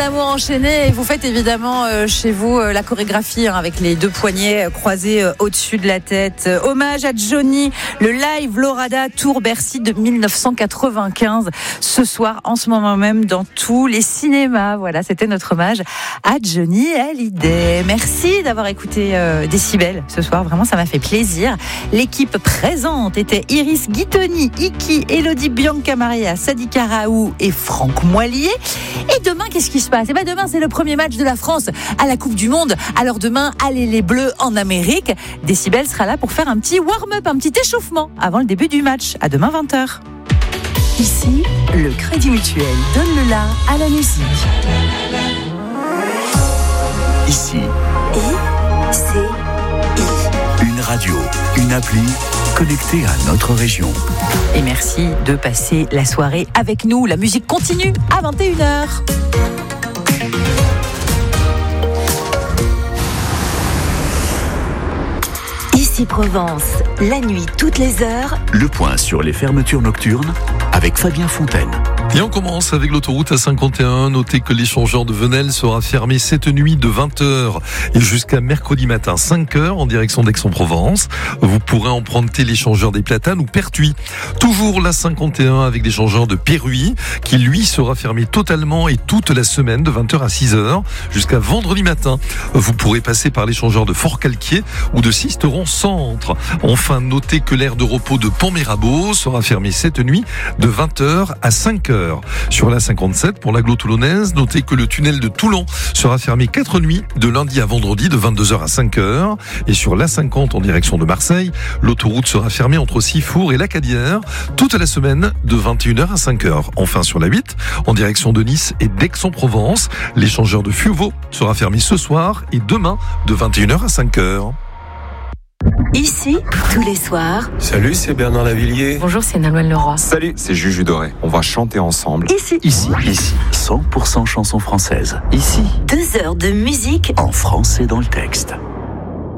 amour enchaîné et vous faites évidemment chez vous la chorégraphie avec les deux poignets croisés au-dessus de la tête. Hommage à Johnny, le live Lorada Tour Bercy de 1995. Ce soir, en ce moment même, dans tous les cinémas. Voilà, c'était notre hommage à Johnny Hallyday. Merci d'avoir écouté Décibel ce soir. Vraiment, ça m'a fait plaisir. L'équipe présente était Iris Guitoni, Iki, Elodie Bianca-Maria, Sadika Raoult et Franck Moilier. Et demain, qu'est-ce qui se passe ? Demain, c'est le premier match de la France à la Coupe du Monde. Alors demain, allez les Bleus en Amérique. Décibel sera là pour faire un petit warm-up, un petit échauffement avant le début du match. À demain 20h. Ici, le Crédit Mutuel donne le la à la musique. Ici, une radio, une appli connectée à notre région. Et merci de passer la soirée avec nous. La musique continue à 21h. Ici Provence, la nuit toutes les heures. Le point sur les fermetures nocturnes avec Fabien Fontaine. Et on commence avec l'autoroute A51. Notez que l'échangeur de Venelle sera fermé cette nuit de 20h et jusqu'à mercredi matin 5h en direction d'Aix-en-Provence. Vous pourrez emprunter l'échangeur des Platanes ou Pertuis. Toujours l'A51 avec l'échangeur de Péruy qui lui sera fermé totalement et toute la semaine de 20h à 6h jusqu'à vendredi matin. Vous pourrez passer par l'échangeur de Fort-Calquier ou de Sisteron Centre. Enfin, notez que l'aire de repos de Pont-Mirabeau sera fermée cette nuit de 20h à 5h. Sur la 57 pour l'agglo toulonnaise, notez que le tunnel de Toulon sera fermé 4 nuits de lundi à vendredi de 22h à 5h. Et sur la 50 en direction de Marseille, l'autoroute sera fermée entre Sifour et Lacadière toute la semaine de 21h à 5h. Enfin sur la 8 en direction de Nice et d'Aix-en-Provence, l'échangeur de Fuveau sera fermé ce soir et demain de 21h à 5h. Ici, tous les soirs. Salut, c'est Bernard Lavillier. Bonjour, c'est Nolwenn Leroy. Salut, c'est Juju Doré. On va chanter ensemble. Ici. 100% chansons françaises. Ici, 2 heures de musique en français dans le texte.